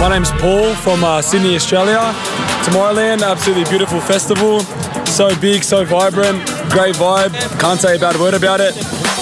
My name's Paul from Sydney, Australia. Tomorrowland, absolutely beautiful festival. So big, so vibrant, great vibe. Can't say a bad word about it.